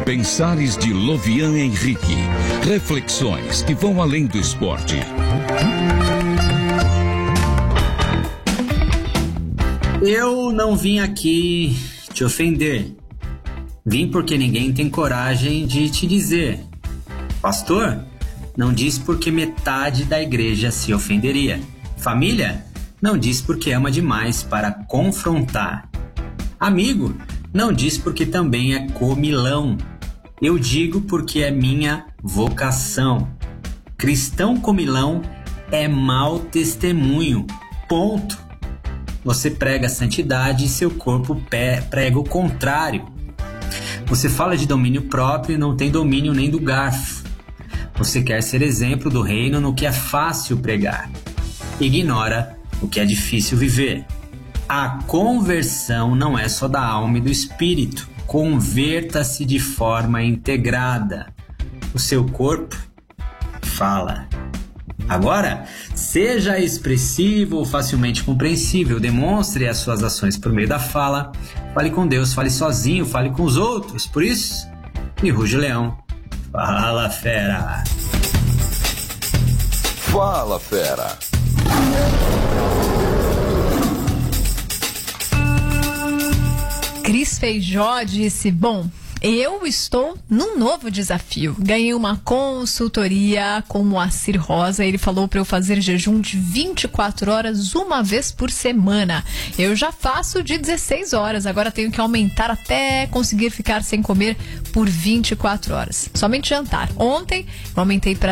Pensares de Lovian Henrique. Reflexões que vão além do esporte. Eu não vim aqui te ofender. Vim porque ninguém tem coragem de te dizer. Pastor, não diz porque metade da igreja se ofenderia. Família, não diz porque ama demais para confrontar. Amigo, não diz porque também é comilão. Eu digo porque é minha vocação. Cristão comilão é mau testemunho. Ponto. Você prega a santidade e seu corpo prega o contrário. Você fala de domínio próprio e não tem domínio nem do garfo. Você quer ser exemplo do reino no que é fácil pregar. Ignora o que é difícil viver. A conversão não é só da alma e do espírito. Converta-se de forma integrada. O seu corpo fala. Agora, seja expressivo ou facilmente compreensível. Demonstre as suas ações por meio da fala. Fale com Deus, fale sozinho, fale com os outros. Por isso, me ruge o leão. Fala, fera! Fala, fera! Cris Feijó disse: bom, eu estou num novo desafio. Ganhei uma consultoria com o Moacir Rosa. Ele falou para eu fazer jejum de 24 horas uma vez por semana. Eu já faço de 16 horas. Agora tenho que aumentar até conseguir ficar sem comer por 24 horas. Somente jantar. Ontem eu aumentei para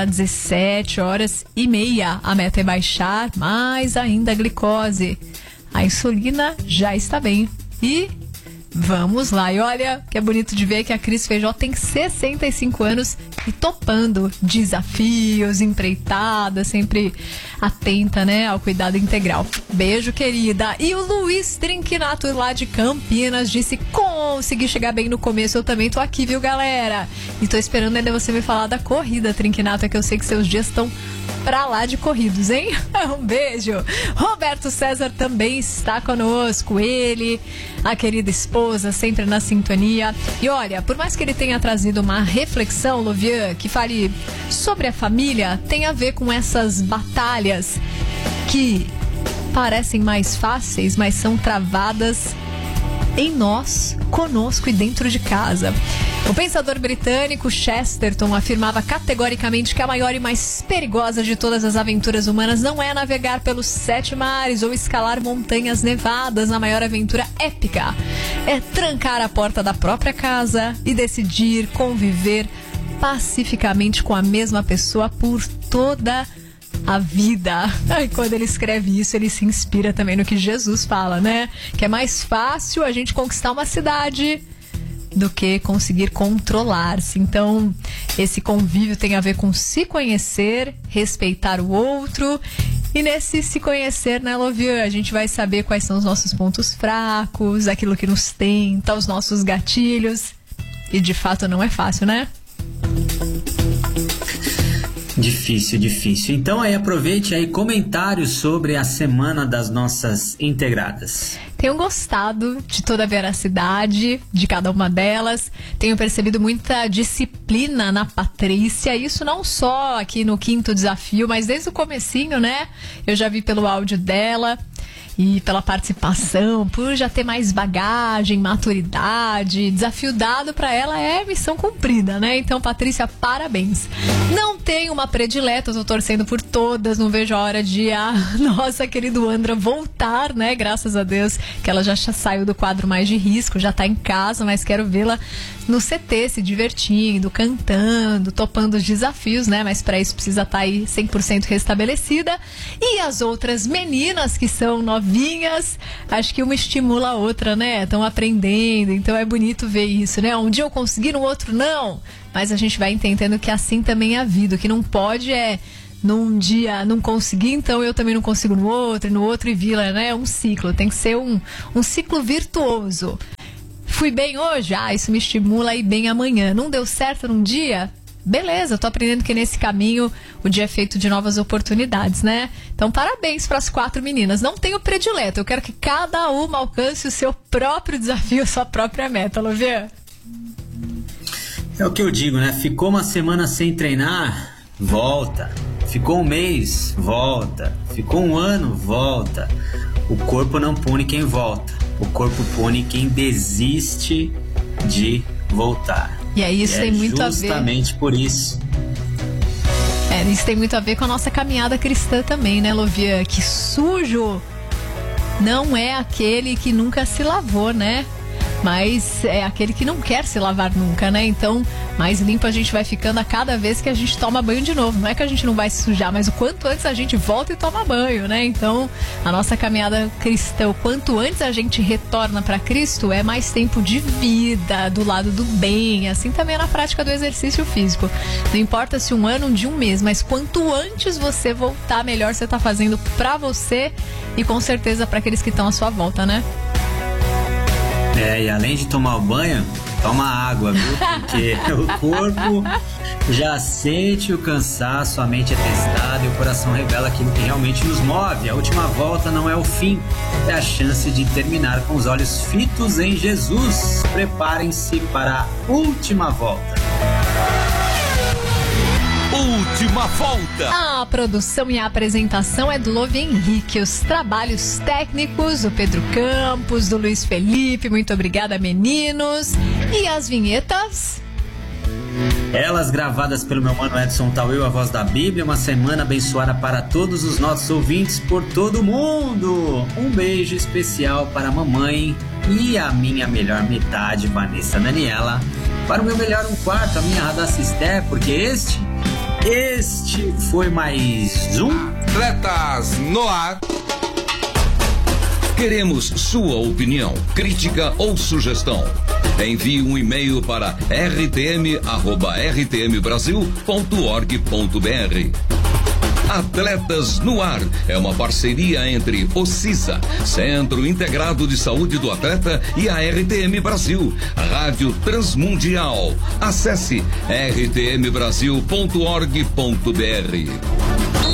17 horas e meia. A meta é baixar mais ainda a glicose. A insulina já está bem. E vamos lá, e olha que é bonito de ver que a Cris Feijó tem 65 anos e topando desafios, empreitada, sempre atenta, né, ao cuidado integral. Beijo, querida. E o Luiz Trinquinato lá de Campinas disse: consegui chegar bem no começo, eu também tô aqui, viu, galera? E tô esperando ainda você me falar da corrida, Trinquinato, é que eu sei que seus dias estão pra lá de corridos, hein? Um beijo. Roberto César também está conosco, ele, a querida esposa, sempre na sintonia. E olha, por mais que ele tenha trazido uma reflexão, Lovian, que fale sobre a família, tem a ver com essas batalhas que parecem mais fáceis, mas são travadas em nós, conosco e dentro de casa. O pensador britânico Chesterton afirmava categoricamente que a maior e mais perigosa de todas as aventuras humanas não é navegar pelos 7 mares ou escalar montanhas nevadas. A maior aventura épica é trancar a porta da própria casa e decidir conviver pacificamente com a mesma pessoa por toda a vida. E quando ele escreve isso, ele se inspira também no que Jesus fala, né? Que é mais fácil a gente conquistar uma cidade do que conseguir controlar-se. Então, esse convívio tem a ver com se conhecer, respeitar o outro. E nesse se conhecer, né, Lovian, a gente vai saber quais são os nossos pontos fracos, aquilo que nos tenta, os nossos gatilhos. E de fato não é fácil, né? Difícil. Então aí aproveite aí comentários sobre a semana das nossas integradas. Tenho gostado de toda a veracidade de cada uma delas. Tenho percebido muita disciplina na Patrícia. Isso não só aqui no 5º desafio, mas desde o comecinho, né? Eu já vi pelo áudio dela e pela participação, por já ter mais bagagem, maturidade. Desafio dado pra ela é missão cumprida, né? Então, Patrícia, parabéns. Não tenho uma predileta, eu tô torcendo por todas, não vejo a hora de a nossa querida Andra voltar, né? Graças a Deus que ela já saiu do quadro mais de risco, já tá em casa, mas quero vê-la no CT se divertindo, cantando, topando os desafios, né? Mas pra isso precisa estar aí 100% restabelecida. E as outras meninas que são novinhas, acho que uma estimula a outra, né? Estão aprendendo, então é bonito ver isso, né? Um dia eu consegui, no outro não. Mas a gente vai entendendo que assim também é a vida. O que não pode é num dia não consegui, então eu também não consigo no outro e vila, né? É um ciclo, tem que ser um ciclo virtuoso. Fui bem hoje? Isso me estimula a ir bem amanhã. Não deu certo num dia? Beleza, tô aprendendo que nesse caminho o dia é feito de novas oportunidades, né? Então, parabéns para as 4 meninas. Não tenho predileto, eu quero que cada uma alcance o seu próprio desafio, a sua própria meta, Lovian. É o que eu digo, né? Ficou uma semana sem treinar, volta. Ficou um mês, volta. Ficou um ano, volta. O corpo não pune quem volta. O corpo pune quem desiste de voltar. E aí isso tem muito a ver. Justamente por isso. Isso tem muito a ver com a nossa caminhada cristã também, né, Lovia? Que sujo não é aquele que nunca se lavou, né? Mas é aquele que não quer se lavar nunca, né? Então, mais limpo a gente vai ficando a cada vez que a gente toma banho de novo. Não é que a gente não vai se sujar, mas o quanto antes a gente volta e toma banho, né? Então, a nossa caminhada cristã, o quanto antes a gente retorna para Cristo, é mais tempo de vida, do lado do bem. Assim também é na prática do exercício físico. Não importa se um ano ou de um mês, mas quanto antes você voltar, melhor você tá fazendo para você e com certeza para aqueles que estão à sua volta, né? E além de tomar o banho, toma água, viu? Porque o corpo já sente o cansaço, a mente é testada e o coração revela aquilo que realmente nos move. A última volta não é o fim, é a chance de terminar com os olhos fitos em Jesus. Preparem-se para a última volta. Última volta. A produção e a apresentação é do Lovia Henrique. Os trabalhos técnicos do Pedro Campos, do Luiz Felipe. Muito obrigada, meninos. E as vinhetas? Elas gravadas pelo meu mano Edson Tauil, a voz da Bíblia. Uma semana abençoada para todos os nossos ouvintes por todo mundo. Um beijo especial para a mamãe e a minha melhor metade, Vanessa Daniela. Para o meu melhor um quarto, a minha Radassa Esther, porque este foi mais um Atletas no Ar. Queremos sua opinião, crítica ou sugestão. Envie um e-mail para rtm@rtmbrasil.org.br. Atletas no Ar é uma parceria entre o CISA, Centro Integrado de Saúde do Atleta, e a RTM Brasil, Rádio Transmundial. Acesse rtmbrasil.org.br.